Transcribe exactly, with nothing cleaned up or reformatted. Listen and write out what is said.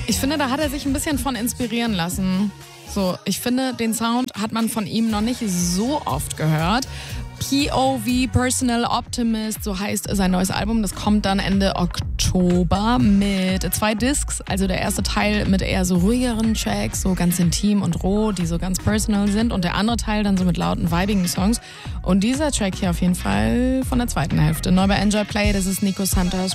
Ich finde, da hat er sich ein bisschen von inspirieren lassen. So, ich finde, den Sound hat man von ihm noch nicht so oft gehört. P O V, Personal Optimist, so heißt sein neues Album. Das kommt dann Ende Oktober mit zwei Discs. Also der erste Teil mit eher so ruhigeren Tracks, so ganz intim und roh, die so ganz personal sind. Und der andere Teil dann so mit lauten, vibigen Songs. Und dieser Track hier auf jeden Fall von der zweiten Hälfte. Neu bei Enjoy Play, das ist Nico Santos.